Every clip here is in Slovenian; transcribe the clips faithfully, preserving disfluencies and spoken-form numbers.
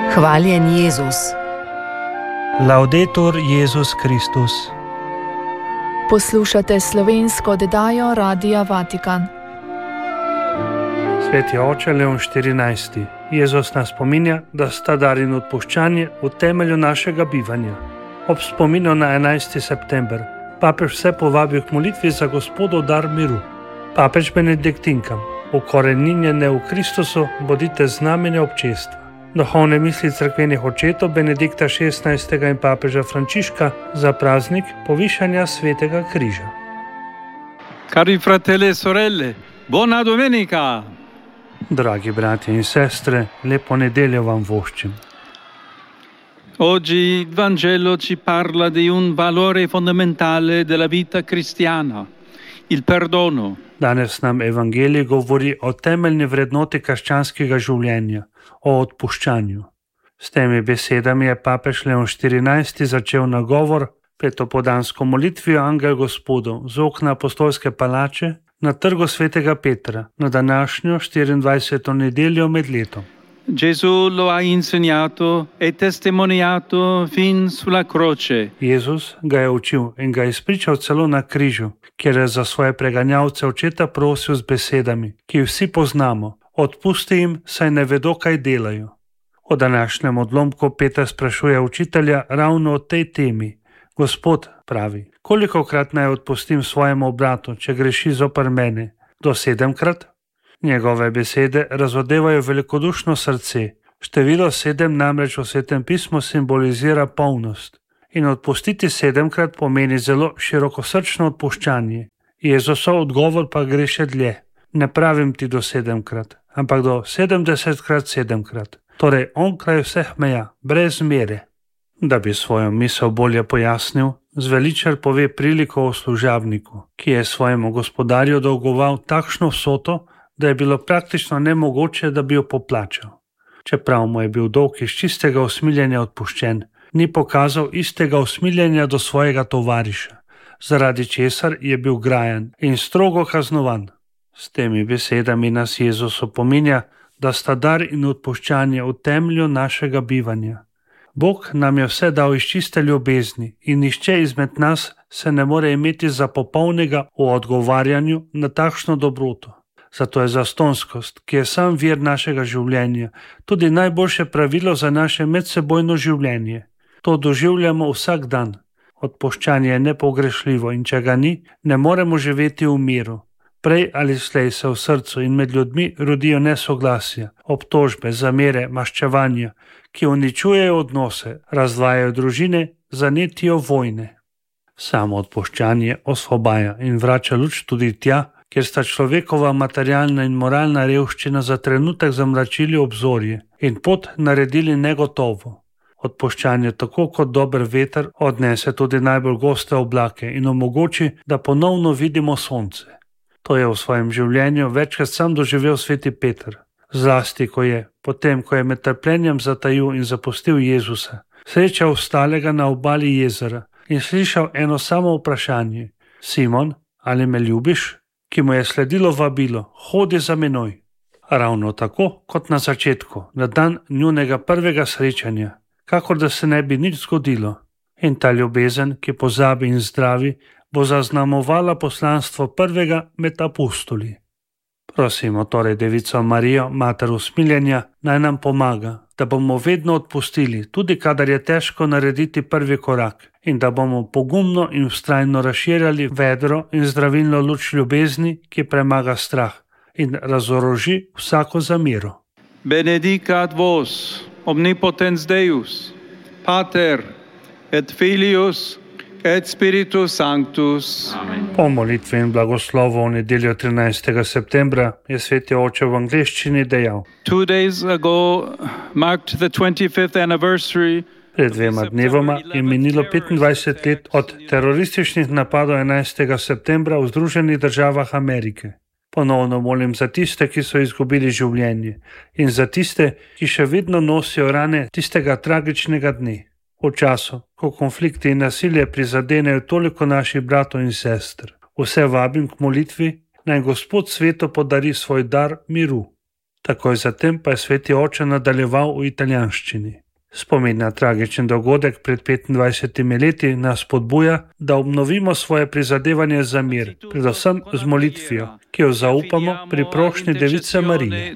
Hvaljen Jezus. Laudetur Jezus Kristus. Poslušate slovensko oddajo Radia Vatikan. Sveti oče Leon štirinajsti. Jezus nas spominja, da sta dar in odpuščanje v temelju našega bivanja. Ob spominu na enajsti september papež vse povabi k molitvi za Gospodov dar miru. Papež Benediktinkam: ukoreninjene v Kristusu, bodite znamenja občestva. Duhovne misli cerkvenih očetov Benedikta šestnajstega in papeža Frančiška za praznik povišanja svetega križa. Cari fratelli e sorelle, buona domenica! Dragi bratje in sestre, lepo nedeljo vam voščim. Oggi il Vangelo ci parla di un valore fondamentale della vita cristiana, il perdono. Danes nam Evangelij govori o temeljni vrednoti krščanskega življenja, o odpuščanju. S temi besedami je papež Leon štirinajsti začel nagovor pred opoldansko molitvijo Angel Gospodov z okna apostolske palače na trgu svetega Petra na današnjo štiriindvajseto nedeljo med letom. Gesù lo ha insegnato e testimoniato fin sulla croce. Jezus ga je učil in ga izpričal celo na križu, kjer je za svoje preganjalce očeta prosil z besedami, ki vsi poznamo: odpusti jim, saj ne vedo, kaj delajo. O današnjem odlomku Peter sprašuje učitelja ravno o tej temi. Gospod, pravi, kolikokrat naj odpustim svojemu bratu, če greši zoper mene? Do sedemkrat? Njegove besede razodevajo velikodušno srce. Število sedem namreč v Svetem pismu simbolizira polnost. In odpustiti sedemkrat pomeni zelo širokosrčno odpuščanje. Jezusov odgovor pa gre še dlje. Ne pravim ti do sedemkrat, ampak do sedemdesetkrat sedemkrat. Torej onkraj vseh meja, brez mere. Da bi svojo misel bolje pojasnil, zveličar pove priliko o služabniku, ki je svojemu gospodarju dolgoval takšno vsoto, da je bilo praktično nemogoče, da bi jo poplačal. Čeprav mu je bil dolg iz čistega usmiljenja odpuščen, ni pokazal istega usmiljenja do svojega tovariša, zaradi česar je bil grajan in strogo kaznovan. S temi besedami nas Jezus opominja, da sta dar in odpuščanje v temelju našega bivanja. Bog nam je vse dal iz čiste ljubezni in nihče izmed nas se ne more imeti za popolnega v odgovarjanju na takšno dobroto. Zato je zastonskost, ki je sam vir našega življenja, tudi najboljše pravilo za naše medsebojno življenje. To doživljamo vsak dan. Odpuščanje je nepogrešljivo in če ga ni, ne moremo živeti v miru. Prej ali slej se v srcu in med ljudmi rodijo nesoglasja, obtožbe, zamere, maščevanja, ki uničujejo odnose, razdvajajo družine, zanetijo vojne. Samo odpuščanje osvobaja in vrača luč tudi tja, kjer sta človekova materialna in moralna revščina za trenutek zamračili obzorje in pot naredili negotovo. Odpuščanje tako kot dober veter odnese tudi najbolj goste oblake in omogoči, da ponovno vidimo sonce. To je v svojem življenju večkrat sam doživel sveti Peter. Zlasti, ko je, potem ko je med trpljenjem zatajil in zapustil Jezusa, srečal ostalega na obali jezera in slišal eno samo vprašanje: Simon, ali me ljubiš? Ki mu je sledilo vabilo: hodi za menoj. Ravno tako kot na začetku, na dan njunega prvega srečanja, kakor da se ne bi nič zgodilo. In ta ljubezen, ki pozabi in zdravi, bo zaznamovala poslanstvo prvega med apostoli. Prosimo torej Devico Marijo, mater usmiljenja, naj nam pomaga, da bomo vedno odpustili, tudi kadar je težko narediti prvi korak, in da bomo pogumno in vztrajno razširjali vedro in zdravilno luč ljubezni, ki premaga strah in razoroži vsako zamero. Benedicat vos, omnipotens Deus, Pater et Filius et Spiritus Sanctus. Amen. Po molitvi in blagoslovu v nedeljo trinajstega septembra je sveti oče v angleščini dejal: Two days ago marked the twenty-fifth anniversary. Pred dvema dnevoma je minilo petindvajset let od terorističnih napadov enajstega septembra v Združenih državah Amerike. Ponovno molim za tiste, ki so izgubili življenje, in za tiste, ki še vedno nosijo rane tistega tragičnega dne. V času, ko konflikti in nasilje prizadenejo toliko naših bratov in sester, vse vabim k molitvi, naj Gospod svetu podari svoj dar miru. Takoj zatem pa je sveti oče nadaljeval v italijanščini. Spomin na tragičen dogodek pred petindvajsetimi leti nas spodbuja, da obnovimo svoje prizadevanje za mir, predvsem z molitvijo, ki jo zaupamo pri prošnji Device Marije.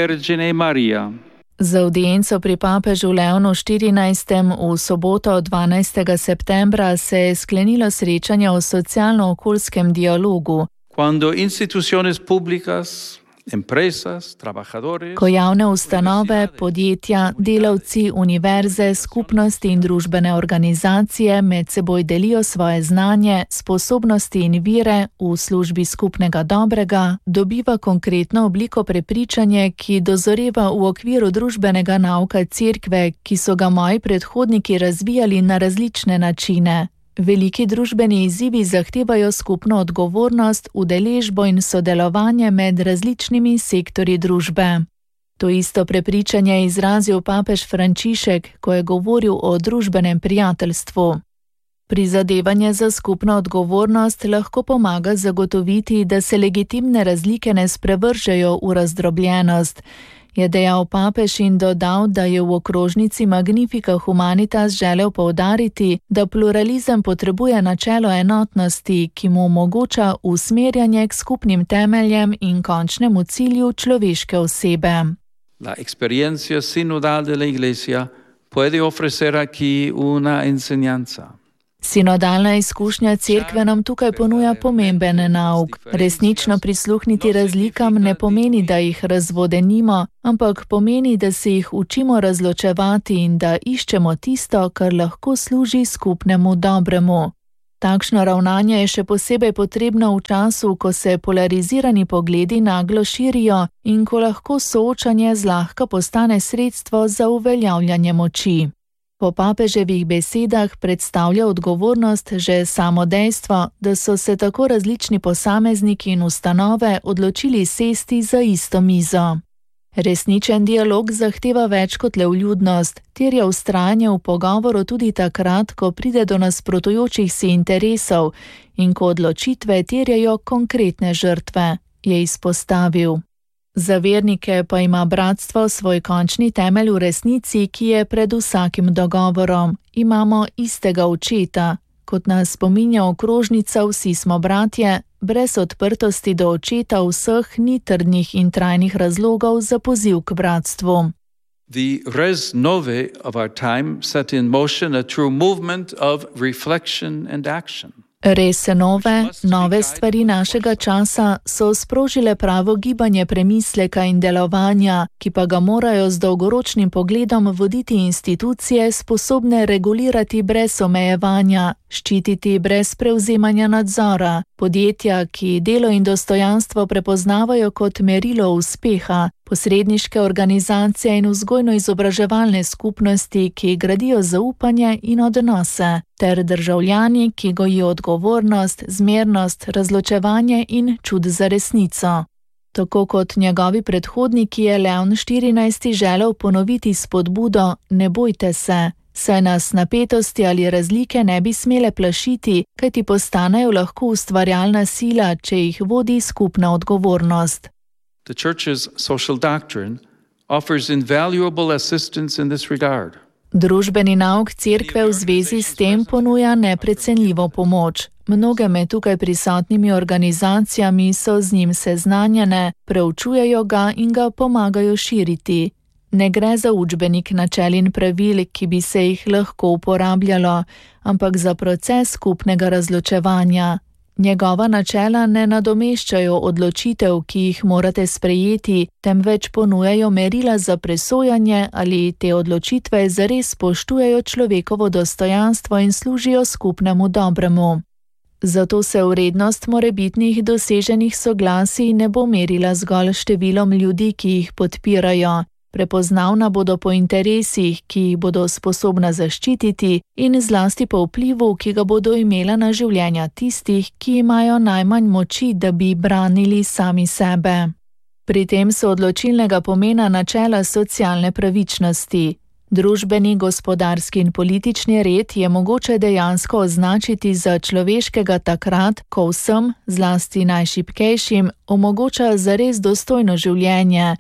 Z audienco pri papežu Leonu štirinajstem v soboto dvanajstega septembra se je sklenilo srečanje o socialno-okoljskem dialogu. Quando instituciones públicas, empresas, trabajadores, ko javne ustanove, podjetja, delavci, univerze, skupnosti in družbene organizacije med seboj delijo svoje znanje, sposobnosti in vire v službi skupnega dobrega, dobiva konkretno obliko prepričanje, ki dozoreva v okviru družbenega nauka Cerkve, ki so ga moji predhodniki razvijali na različne načine. Veliki družbeni izzivi zahtevajo skupno odgovornost, udeležbo in sodelovanje med različnimi sektorji družbe. To isto prepričanje je izrazil papež Frančišek, ko je govoril o družbenem prijateljstvu. Prizadevanje za skupno odgovornost lahko pomaga zagotoviti, da se legitimne razlike ne sprevržejo v razdrobljenost, je dejal papež in dodal, da je v okrožnici Magnifica Humanitas želel poudariti, da pluralizem potrebuje načelo enotnosti, ki mu omogoča usmerjanje k skupnim temeljem in končnemu cilju človeške osebe. La experiencia sinodal de la Iglesia puede ofrecer aquí una enseñanza. Sinodalna izkušnja Cerkve nam tukaj ponuja pomemben nauk. Resnično prisluhniti razlikam ne pomeni, da jih razvodenimo, ampak pomeni, da se jih učimo razločevati in da iščemo tisto, kar lahko služi skupnemu dobremu. Takšno ravnanje je še posebej potrebno v času, ko se polarizirani pogledi naglo širijo in ko lahko soočanje zlahka postane sredstvo za uveljavljanje moči. Po papeževih besedah predstavlja odgovornost že samo dejstvo, da so se tako različni posamezniki in ustanove odločili sesti za isto mizo. Resničen dialog zahteva več kot le vljudnost, terja vztrajanje v pogovoru tudi takrat, ko pride do nasprotujočih si interesov in ko odločitve terjajo konkretne žrtve, je izpostavil. Za vernike pa ima bratstvo svoj končni temelj v resnici, ki je pred vsakim dogovorom. Imamo istega očeta. Kot nas spominja okrožnica, vsi smo bratje, brez odprtosti do očeta vseh ni trdnih in trajnih razlogov za poziv k bratstvu. The res nove of our time set in motion a true movement of reflection and action. Res nove, nove stvari našega časa so sprožile pravo gibanje premisleka in delovanja, ki pa ga morajo z dolgoročnim pogledom voditi institucije sposobne regulirati brez omejevanja, ščititi brez prevzemanja nadzora, podjetja, ki delo in dostojanstvo prepoznavajo kot merilo uspeha, posredniške organizacije in vzgojno-izobraževalne skupnosti, ki gradijo zaupanje in odnose, ter državljani, ki gojijo odgovornost, zmernost, razločevanje in čud za resnico. Tako kot njegovi predhodniki je Leon štirinajsti želel ponoviti spodbudo "Ne bojte se", saj nas napetosti ali razlike ne bi smele plašiti, kajti postanejo lahko ustvarjalna sila, če jih vodi skupna odgovornost. The Church's social doctrine offers invaluable assistance in this regard. Družbeni nauk Cerkve v zvezi s tem ponuja neprecenljivo pomoč. Mnoge med tukaj prisotnimi organizacijami so z njim seznanjene, preučujejo ga in ga pomagajo širiti. Ne gre za učbenik načel in pravil, ki bi se jih lahko uporabljalo, ampak za proces skupnega razločevanja. Njegova načela ne nadomeščajo odločitev, ki jih morate sprejeti, temveč ponujajo merila za presojanje, ali te odločitve zares spoštujejo človekovo dostojanstvo in služijo skupnemu dobremu. Zato se vrednost morebitnih doseženih soglasij ne bo merila zgolj številom ljudi, ki jih podpirajo. Prepoznavna bodo po interesih, ki jih bodo sposobna zaščititi, in zlasti po vplivu, ki ga bodo imela na življenja tistih, ki imajo najmanj moči, da bi branili sami sebe. Pri tem so odločilnega pomena načela socialne pravičnosti. Družbeni, gospodarski in politični red je mogoče dejansko označiti za človeškega takrat, ko vsem, zlasti najšibkejšim, omogoča zares dostojno življenje,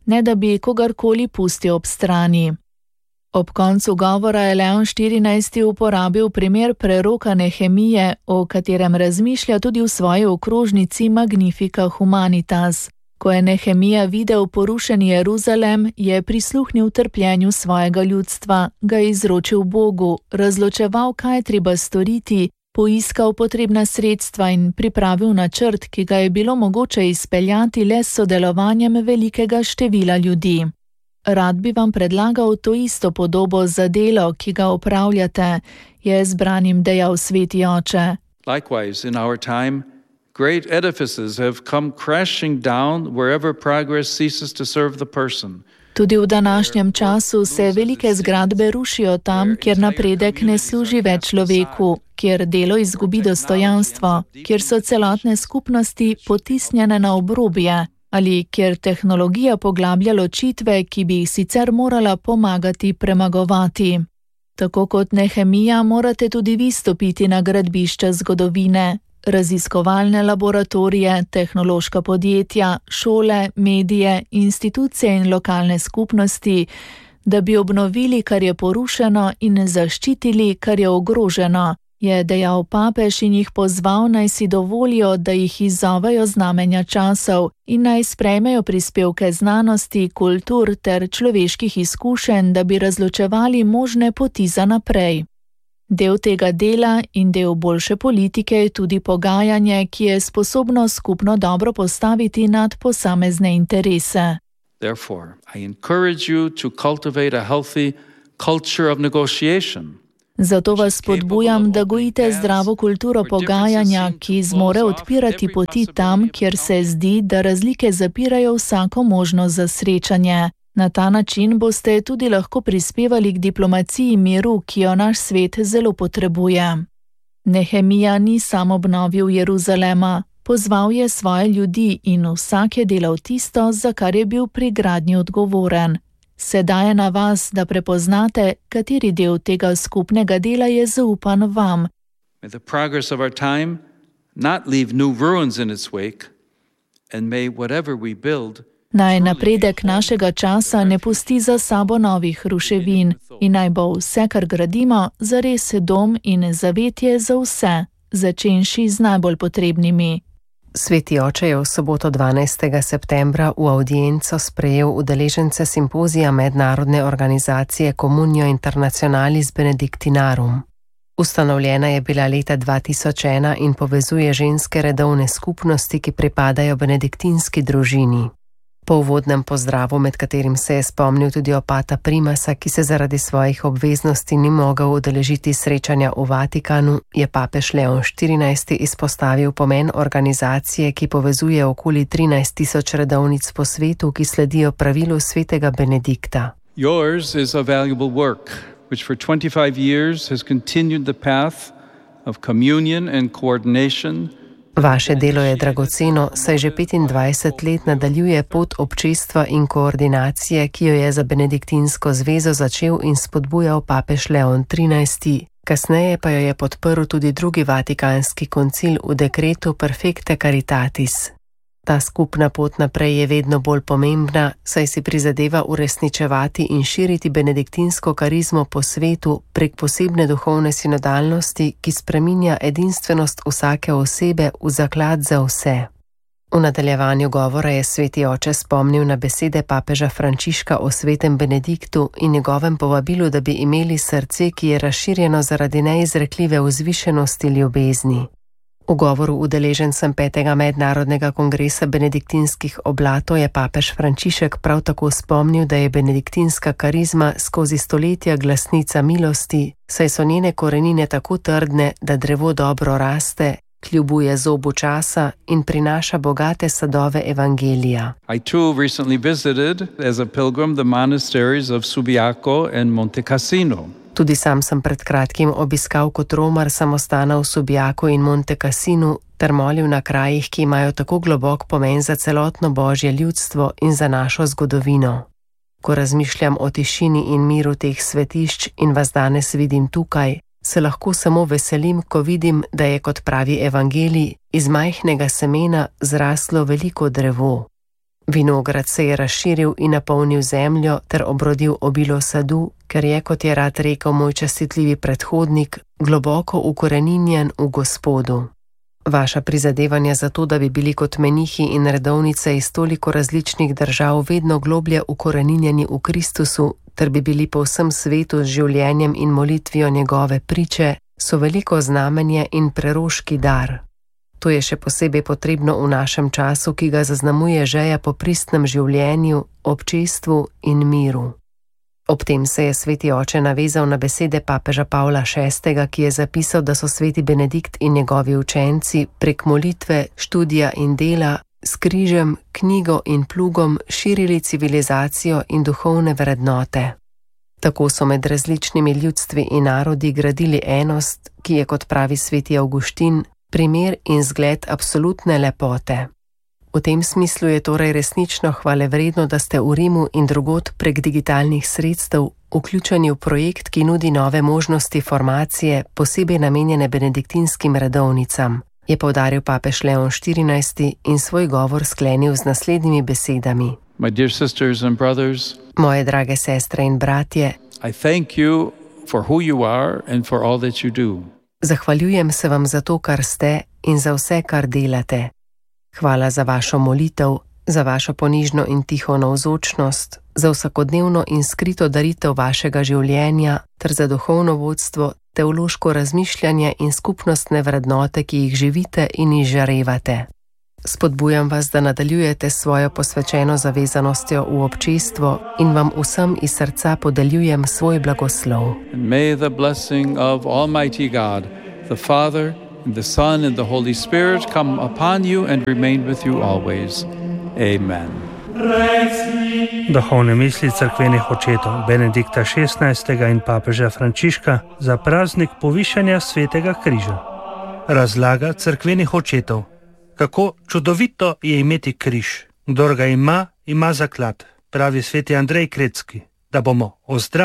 ne da bi kogarkoli pustil ob strani. Ob koncu govora je Leon štirinajsti uporabil primer preroka Nehemije, o katerem razmišlja tudi v svoji okrožnici Magnifica Humanitas. Ko je Nehemija videl porušeni Jeruzalem, je prisluhnil trpljenju svojega ljudstva, ga izročil Bogu, razločeval, kaj treba storiti, poiskal potrebna sredstva in pripravil načrt, ki ga je bilo mogoče izpeljati le s sodelovanjem velikega števila ljudi. Rad bi vam predlagal to isto podobo za delo, ki ga opravljate, je zbranim dejal sveti oče. Likewise, in our time, great edifices have come crashing down wherever progress ceases to serve the person. Tudi v današnjem času se velike zgradbe rušijo tam, kjer napredek ne služi več človeku, kjer delo izgubi dostojanstvo, kjer so celotne skupnosti potisnjene na obrobje ali kjer tehnologija poglablja ločitve, ki bi jih sicer morala pomagati premagovati. Tako kot Nehemija morate tudi vi stopiti na gradbišče zgodovine, raziskovalne laboratorije, tehnološka podjetja, šole, medije, institucije in lokalne skupnosti, da bi obnovili, kar je porušeno in zaščitili, kar je ogroženo, je dejal papež in jih pozval, naj si dovolijo, da jih izzovejo znamenja časov in naj sprejmejo prispevke znanosti, kultur ter človeških izkušenj, da bi razločevali možne poti za naprej. Del tega dela in del boljše politike je tudi pogajanje, ki je sposobno skupno dobro postaviti nad posamezne interese. Therefore, I encourage you to cultivate a healthy culture of negotiation. Zato vas spodbujam, da gojite zdravo kulturo pogajanja, ki zmore odpirati poti tam, kjer se zdi, da razlike zapirajo vsako možnost za srečanje. Na ta način boste tudi lahko prispevali k diplomaciji miru, ki jo naš svet zelo potrebuje. Nehemija ni sam obnovil Jeruzalema, pozval je svoje ljudi in vsak je delal tisto, za kar je bil pri gradnji odgovoren. Sedaj je na vas, da prepoznate, kateri del tega skupnega dela je zaupan vam. May the progress of our time not leave new ruins in its wake, and may whatever we build Naj napredek našega časa ne pusti za sabo novih ruševin in naj bo vse, kar gradimo, zares dom in zavetje za vse, začenši z najbolj potrebnimi. Sveti oče je v soboto dvanajstega septembra v audienco sprejel udeležence simpozija mednarodne organizacije Communio Internationalis Benedictinarum. Ustanovljena je bila leta dva tisoč ena in povezuje ženske redovne skupnosti, ki pripadajo benediktinski družini. Po uvodnem pozdravu, med katerim se je spomnil tudi opata Primasa, ki se zaradi svojih obveznosti ni mogel udeležiti srečanja v Vatikanu, je papež Leon štirinajsti izpostavil pomen organizacije, ki povezuje okoli trinajst tisoč redovnic po svetu, ki sledijo pravilu svetega Benedikta. Yours is a valuable work, which for twenty-five years has continued the path of communion and coordination. Vaše delo je dragoceno, saj že petindvajset let nadaljuje pot občestva in koordinacije, ki jo je za benediktinsko zvezo začel in spodbujal papež Leon trinajsti. Kasneje pa jo je podprl tudi drugi vatikanski koncil v dekretu Perfecte Caritatis. Ta skupna pot naprej je vedno bolj pomembna, saj si prizadeva uresničevati in širiti benediktinsko karizmo po svetu prek posebne duhovne sinodalnosti, ki spreminja edinstvenost vsake osebe v zaklad za vse. V nadaljevanju govora je sveti oče spomnil na besede papeža Frančiška o svetem Benediktu in njegovem povabilu, da bi imeli srce, ki je razširjeno zaradi neizrekljive vzvišenosti ljubezni. V govoru udeležencem petega mednarodnega kongresa benediktinskih oblatov je papež Frančišek prav tako spomnil, da je benediktinska karizma skozi stoletja glasnica milosti, saj so njene korenine tako trdne, da drevo dobro raste, kljubuje zobu časa in prinaša bogate sadove evangelija. I too recently visited as a pilgrim the monasteries of Subiaco and Monte Cassino. Tudi sam sem pred kratkim obiskal kot romar samostana v Subiaku in Monte Cassinu ter molil na krajih, ki imajo tako globok pomen za celotno božje ljudstvo in za našo zgodovino. Ko razmišljam o tišini in miru teh svetišč in vas danes vidim tukaj, se lahko samo veselim, ko vidim, da je, kot pravi evangelij, iz majhnega semena zraslo veliko drevo. Vinograd se je razširil in napolnil zemljo ter obrodil obilo sadu, ker je, kot je rad rekel moj častitljivi predhodnik, globoko ukoreninjen v Gospodu. Vaša prizadevanja za to, da bi bili kot menihi in redovnice iz toliko različnih držav vedno globlje ukoreninjeni v Kristusu, ter bi bili po vsem svetu z življenjem in molitvijo njegove priče, so veliko znamenje in preroški dar. To je še posebej potrebno v našem času, ki ga zaznamuje žeja po pristnem življenju, občestvu in miru. Ob tem se je sveti oče navezal na besede papeža Pavla šestega, ki je zapisal, da so sveti Benedikt in njegovi učenci prek molitve, študija in dela s križem, knjigo in plugom širili civilizacijo in duhovne vrednote. Tako so med različnimi ljudstvi in narodi gradili enost, ki je, kot pravi sveti Avguštin, primer in zgled absolutne lepote. V tem smislu je torej resnično hvalevredno, da ste v Rimu in drugod prek digitalnih sredstev vključeni v projekt, ki nudi nove možnosti formacije, posebej namenjene benediktinskim redovnicam, je poudaril papež Leon štirinajsti in svoj govor sklenil z naslednjimi besedami. My dear sisters and brothers, Moje drage sestre in bratje, I thank you for who you are and for all that you do. Zahvaljujem se vam za to, kar ste in za vse, kar delate. Hvala za vašo molitev, za vašo ponižno in tiho navzočnost, za vsakodnevno in skrito daritev vašega življenja ter za duhovno vodstvo, teološko razmišljanje in skupnostne vrednote, ki jih živite in izžarevate. Spodbujam vas, da nadaljujete svojo posvečeno zavezanostjo v občestvo in vam vsem iz srca podeljujem svoj blagoslov. And may the blessing of Almighty God, the Father, and the Son, and the Holy Spirit come upon you and remain with you always. Amen. Duhovne misli cerkvenih očetov Benedikta šestnajstega in papeža Frančiška za praznik povišanja svetega križa. Razlaga cerkvenih očetov. Kako čudovito je imeti križ. Kdor ga ima, ima zaklad, pravi sveti Andrej Krecki, da bomo ozdravljeni